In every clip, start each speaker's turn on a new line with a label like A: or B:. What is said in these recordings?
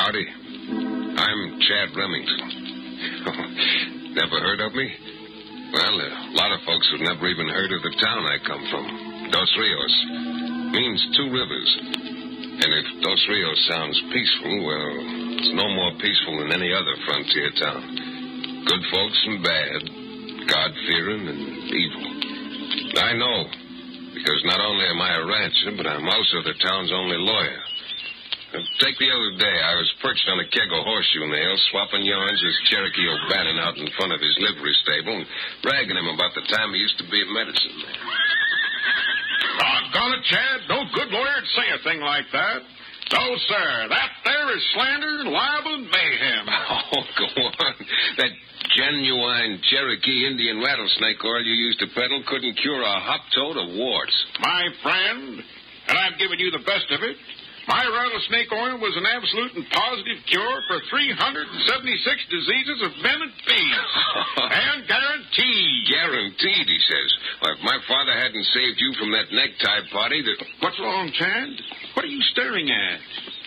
A: Howdy. I'm Chad Remington. Never heard of me? Well, a lot of folks have never even heard of the town I come from. Dos Rios. Means two rivers. And if Dos Rios sounds peaceful, well, it's no more peaceful than any other frontier town. Good folks and bad. God-fearing and evil. I know. Because not only am I a rancher, but I'm also the town's only lawyer. Take the other day, I was perched on a keg of horseshoe nails, swapping yarns with Cherokee O'Bannon out in front of his livery stable and bragging him about the time he used to be a medicine man.
B: Doggone it, Chad. No good lawyer'd say a thing like that. No, sir. That there is slander, libel, and mayhem.
A: Oh, go on. That genuine Cherokee Indian rattlesnake oil you used to peddle couldn't cure a hop toad of warts.
B: My friend, and I'm giving you the best of it, my rattlesnake oil was an absolute and positive cure for 376 diseases of men and bees. And guaranteed.
A: Guaranteed, he says. Well, if my father hadn't saved you from that necktie party,
B: What's wrong, Chad? What are you staring at?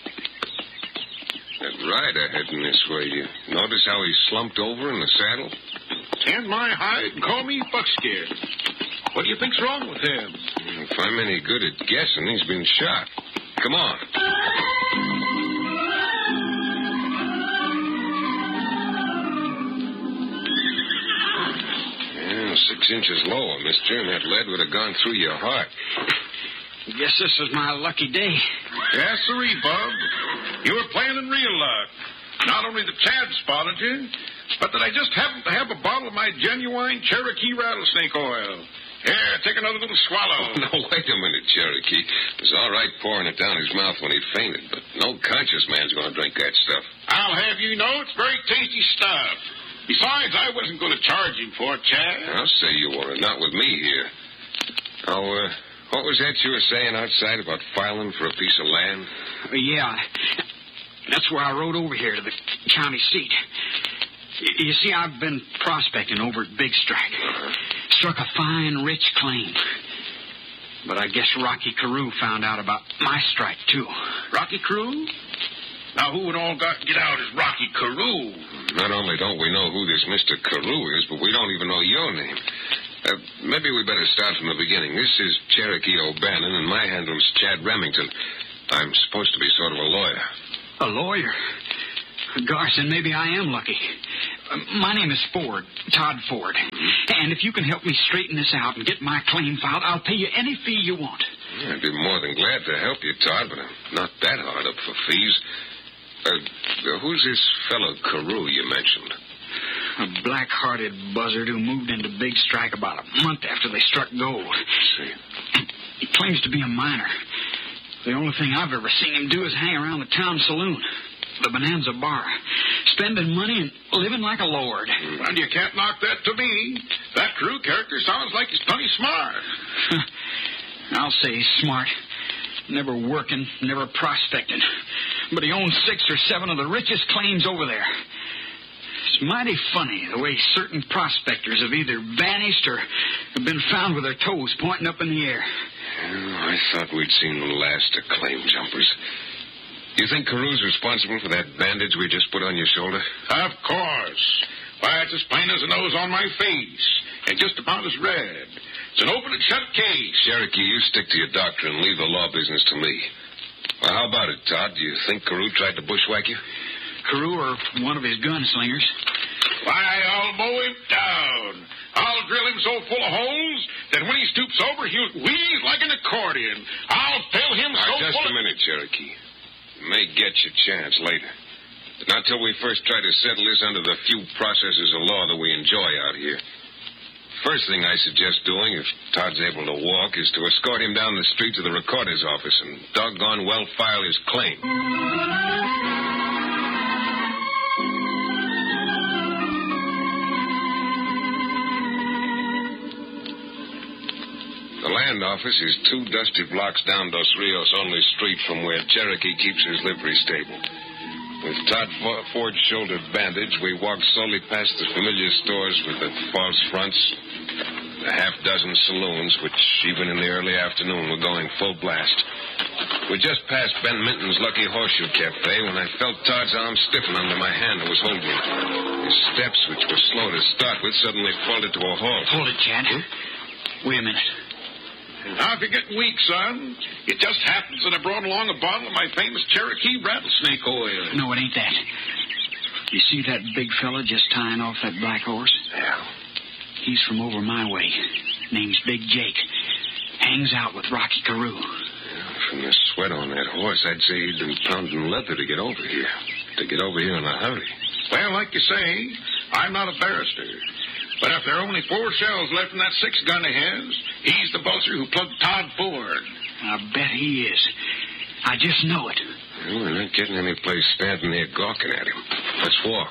A: That rider heading this way, you notice how he slumped over in the saddle?
B: Tan my hide and call me buckskin. What do you think's wrong with him?
A: If I'm any good at guessing, he's been shot. Come on. Yeah, 6 inches lower, mister, and that lead would have gone through your heart.
C: Guess this is my lucky day.
B: Yes, sirree, Bub. You were playing in real luck. Not only that Chad spotted you, but that I just happened to have a bottle of my genuine Cherokee rattlesnake oil. Here, take another little swallow.
A: Oh, no, wait a minute, Cherokee. It was all right pouring it down his mouth when he fainted, but no conscious man's going to drink that stuff.
B: I'll have you know it's very tasty stuff. Besides, I wasn't going to charge him for it, Chad.
A: I'll say you were, not with me here. Now, what was that you were saying outside about filing for a piece of land?
C: Yeah. That's where I rode over here to the county seat. You see, I've been prospecting over at Big Strike. Struck a fine, rich claim. But I guess Rocky Carew found out about my strike, too.
B: Rocky Carew? Now, who would all get out is Rocky Carew?
A: Not only don't we know who this Mr. Carew is, but we don't even know your name. Maybe we better start from the beginning. This is Cherokee O'Bannon, and my handle's Chad Remington. I'm supposed to be sort of a lawyer.
C: A lawyer? Gosh, then maybe I am lucky. My name is Ford, Todd Ford. And if you can help me straighten this out and get my claim filed, I'll pay you any fee you want.
A: I'd be more than glad to help you, Todd, but I'm not that hard up for fees. Who's this fellow Carew you mentioned?
C: A black-hearted buzzard who moved into Big Strike about a month after they struck gold.
A: See.
C: He claims to be a miner. The only thing I've ever seen him do is hang around the town saloon, the Bonanza Bar, spending money and living like a lord.
B: And you can't knock that to me. That Carew character sounds like he's plenty smart.
C: I'll say he's smart. Never working, never prospecting. But he owns 6 or 7 of the richest claims over there. It's mighty funny the way certain prospectors have either vanished or have been found with their toes pointing up in the air.
A: I thought we'd seen the last of claim jumpers. You think Carew's responsible for that bandage we just put on your shoulder?
B: Of course. Why, it's as plain as the nose on my face, and just about as red. It's an open and shut case.
A: Cherokee, you stick to your doctor and leave the law business to me. Well, how about it, Todd? Do you think Carew tried to bushwhack you?
C: Carew or one of his gunslingers.
B: Why, I'll mow him down. I'll drill him so full of holes that when he stoops over, he'll wheeze like an accordion. I'll fill him so full
A: just a minute, Cherokee. You may get your chance later. But not till we first try to settle this under the few processes of law that we enjoy out here. First thing I suggest doing, if Todd's able to walk, is to escort him down the street to the recorder's office and doggone well file his claim. The land office is 2 dusty blocks down Dos Rios' only street from where Cherokee keeps his livery stable. With Todd Ford's shoulder bandage, we walked slowly past the familiar stores with the false fronts, the half-dozen saloons, which even in the early afternoon were going full blast. We just passed Ben Minton's Lucky Horseshoe Cafe when I felt Todd's arm stiffen under my hand that was holding him. His steps, which were slow to start with, suddenly faltered to a halt.
C: Hold it, Chad. Wait a minute.
B: Now, if you're getting weak, son, it just happens that I brought along a bottle of my famous Cherokee rattlesnake oil.
C: No, it ain't that. You see that big fella just tying off that black horse?
A: Yeah.
C: He's from over my way. Name's Big Jake. Hangs out with Rocky Carew.
A: From the sweat on that horse, I'd say he'd been pounding leather to get over here. To get over here in a hurry.
B: Well, like you say, I'm not a barrister. But if there are only 4 shells left in that 6-gun of his, he's the buzzer who plugged Todd Ford.
C: I bet he is. I just know it.
A: Well, we're not getting any place standing there gawking at him. Let's walk.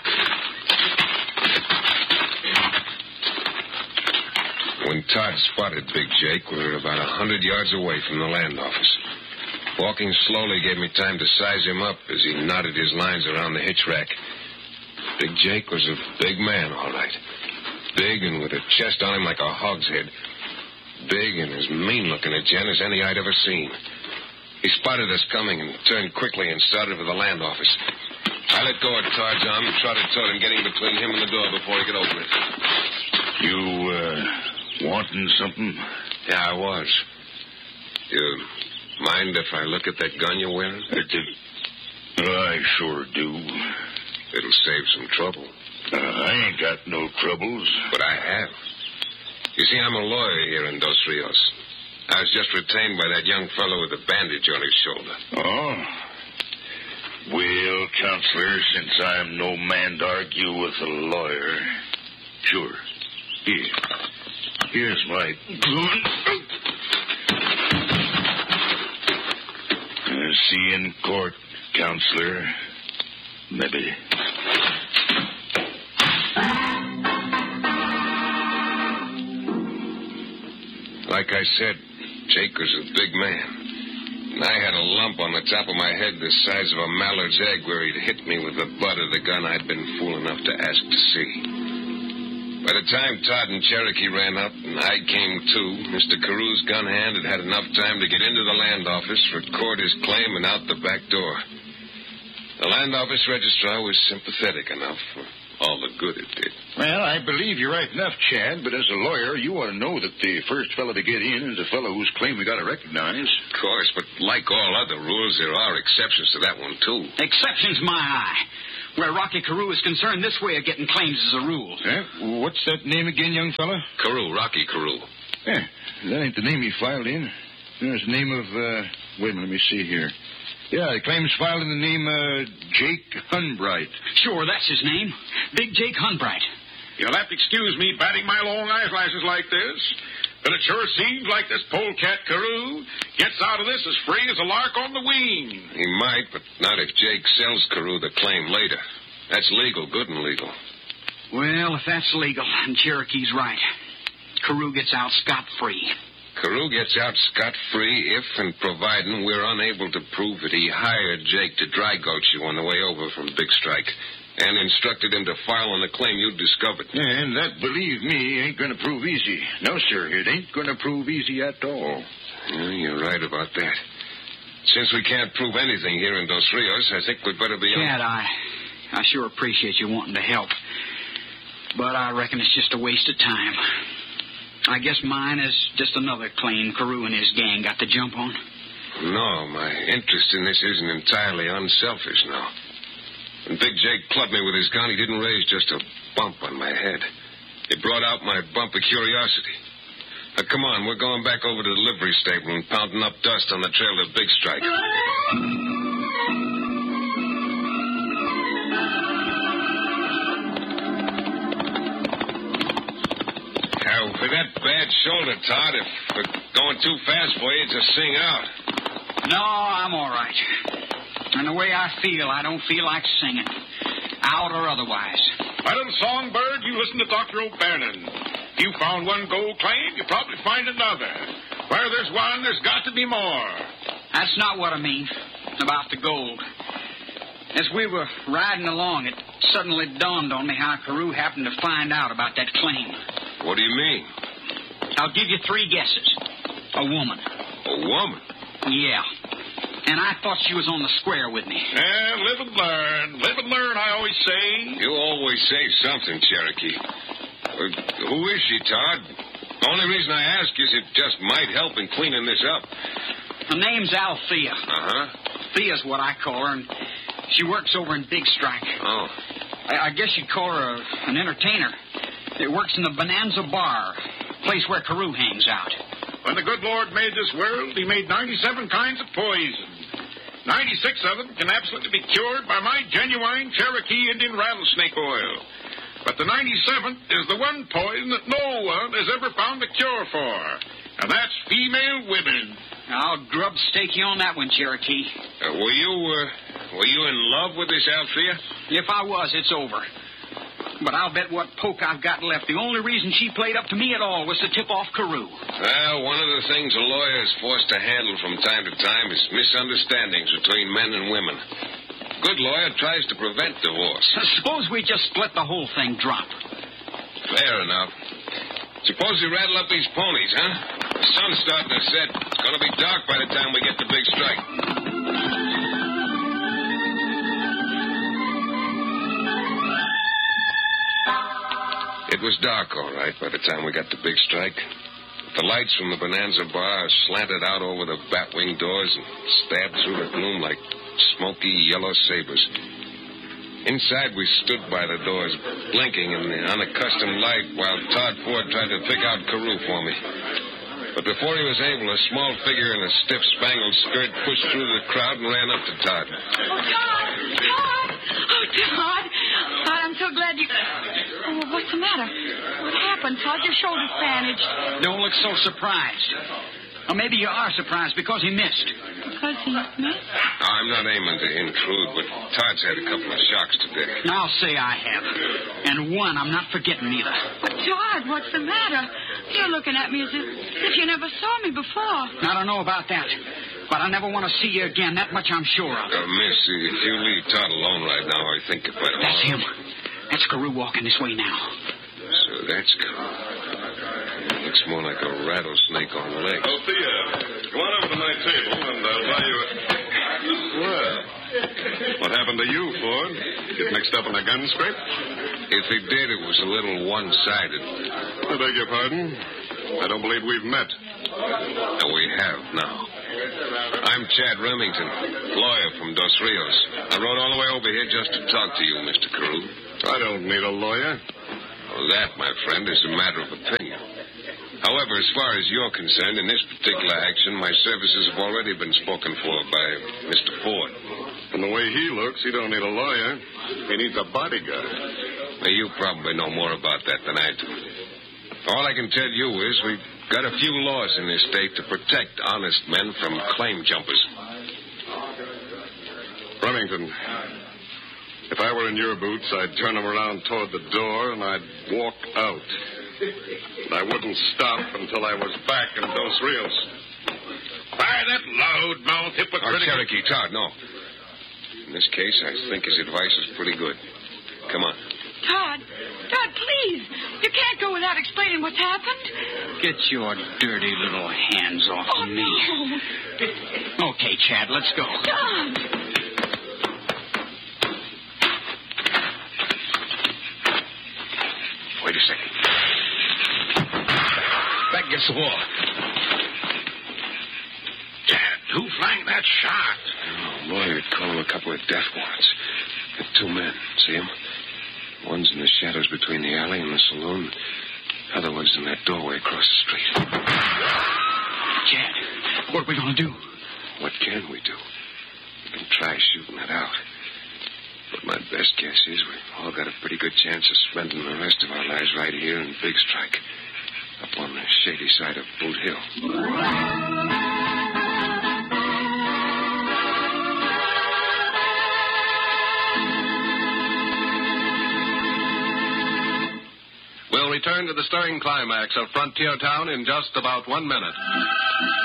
A: When Todd spotted Big Jake, we were about 100 yards away from the land office. Walking slowly gave me time to size him up as he knotted his lines around the hitch rack. Big Jake was a big man, all right. Big and with a chest on him like a hogshead. Big and as mean-looking a gent as any I'd ever seen. He spotted us coming and turned quickly and started for the land office. I let go of Todd's arm and trotted toward him, getting between him and the door before he could open it.
B: You, wanting something?
A: Yeah, I was. You mind if I look at that gun you're wearing?
B: I sure do.
A: It'll save some trouble.
B: I ain't got no troubles.
A: But I have. You see, I'm a lawyer here in Dos Rios. I was just retained by that young fellow with the bandage on his shoulder.
B: Oh. Well, Counselor, since I'm no man to argue with a lawyer, sure. Here's my gun. See you in court, Counselor. Maybe.
A: Like I said, Jake was a big man. And I had a lump on the top of my head the size of a mallard's egg where he'd hit me with the butt of the gun I'd been fool enough to ask to see. By the time Todd and Cherokee ran up and I came to, Mr. Carew's gun hand had had enough time to get into the land office, record his claim, and out the back door. The land office registrar was sympathetic enough for all the good it did.
B: Well, I believe you're right enough, Chad, but as a lawyer, you ought to know that the first fellow to get in is the fellow whose claim we got to recognize.
A: Of course, but like all other rules, there are exceptions to that one, too.
C: Exceptions, my eye. Where Rocky Carew is concerned, this way of getting claims is a rule.
B: What's that name again, young fella?
A: Carew, Rocky Carew.
B: Yeah, that ain't the name he filed in. There's the name of, wait a minute, let me see here. Yeah, the claim's filed in the name, Jake Hunbright.
C: Sure, that's his name. Big Jake Hunbright.
B: You'll have to excuse me batting my long eyelashes like this, but it sure seems like this polecat Carew gets out of this as free as a lark on the wing.
A: He might, but not if Jake sells Carew the claim later. That's legal, good and legal.
C: Well, if that's legal, and Cherokee's right, Carew gets out scot-free.
A: Carew gets out scot-free if and providing we're unable to prove that he hired Jake to dry gulch you on the way over from Big Strike and instructed him to file on the claim you discovered.
B: And that, believe me, ain't going to prove easy. No, sir, it ain't going to prove easy at all.
A: Yeah, you're right about that. Since we can't prove anything here in Dos Rios, I think we'd better be on.
C: Chad, I sure appreciate you wanting to help, but I reckon it's just a waste of time. I guess mine is just another claim Carew and his gang got the jump on.
A: No, my interest in this isn't entirely unselfish now. When Big Jake clubbed me with his gun, he didn't raise just a bump on my head. He brought out my bump of curiosity. Now, come on, we're going back over to the livery stable and pounding up dust on the trail to Big Strike. For that bad shoulder, Todd, if we're going too fast for you, just sing out.
C: No, I'm all right. And the way I feel, I don't feel like singing. Out or otherwise.
B: My little songbird, you listen to Dr. O'Bannon. You found one gold claim, you probably find another. Where there's one, there's got to be more.
C: That's not what I mean about the gold. As we were riding along, it suddenly dawned on me how Carew happened to find out about that claim.
A: What do you mean?
C: I'll give you 3 guesses. A woman.
A: A woman?
C: Yeah. And I thought she was on the square with me.
B: Live and learn. Live and learn, I always say.
A: You always say something, Cherokee. Who is she, Todd? The only reason I ask is it just might help in cleaning this up.
C: Her name's Althea.
A: Uh-huh.
C: Thea's what I call her, and she works over in Big Strike.
A: Oh.
C: I guess you'd call her an entertainer. It works in the Bonanza Bar, place where Carew hangs out.
B: When the good Lord made this world, he made 97 kinds of poison. 96 of them can absolutely be cured by my genuine Cherokee Indian rattlesnake oil. But the 97th is the one poison that no one has ever found a cure for. And that's female women.
C: I'll grub stake you on that one, Cherokee.
A: Were you in love with this Althea?
C: If I was, it's over. But I'll bet what poke I've got left. The only reason she played up to me at all was to tip off Carew.
A: Well, one of the things a lawyer is forced to handle from time to time is misunderstandings between men and women. A good lawyer tries to prevent divorce.
C: Suppose we just let the whole thing drop.
A: Fair enough. Suppose we rattle up these ponies, huh? The sun's starting to set. It's going to be dark by the time we get to Big Strike. It was dark, all right, by the time we got to Big Strike. The lights from the Bonanza Bar slanted out over the batwing doors and stabbed through the gloom like smoky yellow sabers. Inside, we stood by the doors, blinking in the unaccustomed light while Todd Ford tried to pick out Carew for me. But before he was able, a small figure in a stiff spangled skirt pushed through the crowd and ran up to Todd.
D: Oh, Todd! Todd! Oh, Todd! Todd, I'm so glad you... Oh, what's the matter? What happened, Todd? Your shoulder's bandaged.
C: Don't look so surprised. Or maybe you are surprised because he missed.
D: Because he missed?
A: I'm not aiming to intrude, but Todd's had a couple of shocks today.
C: I'll say I have. And one I'm not forgetting either.
D: But, Todd, what's the matter? You're looking at me as if you never saw me before.
C: I don't know about that. But I never want to see you again. That much I'm sure of.
A: Miss, if you leave Todd alone right now, I think if I...
C: That's him. That's Carew walking this way now.
A: So that's Carew. Looks more like a rattlesnake on legs.
E: Althea, come on over to my table, and I'll buy you a... Well, what happened to you, Ford? Get mixed up in a gun scrape?
A: If he did, it was a little one-sided.
E: I beg your pardon. I don't believe we've met.
A: And we have now. I'm Chad Remington, lawyer from Dos Rios. I rode all the way over here just to talk to you, Mr. Carew.
E: I don't need a lawyer.
A: Well, that, my friend, is a matter of opinion. However, as far as you're concerned, in this particular action, my services have already been spoken for by Mr. Ford.
E: From the way he looks, he don't need a lawyer. He needs a bodyguard.
A: Well, you probably know more about that than I do. All I can tell you is we've got a few laws in this state to protect honest men from claim jumpers.
E: Remington, if I were in your boots, I'd turn them around toward the door and I'd walk out. And I wouldn't stop until I was back in Dos Rios.
B: By that loud-mouthed hypocritical...
A: Cherokee, Todd, no. In this case, I think his advice is pretty good. Come on.
D: Todd, please. You can't go without explaining what's happened.
C: Get your dirty little hands off of me.
D: No.
C: Okay, Chad, let's go.
D: Todd.
A: Wait a second.
C: Back against the wall.
B: Chad, who flanked that shot?
A: Oh, lawyer would call him a couple of death warrants. The two men, see them? One's in the shadows between the alley and the saloon. The other one's in that doorway across the street.
C: Chad, what are we going to do?
A: What can we do? We can try shooting it out. But my best guess is we've all got a pretty good chance of spending the rest of our lives right here in Big Strike, up on the shady side of Boot Hill.
F: We'll return to the stirring climax of Frontier Town in just about 1 minute.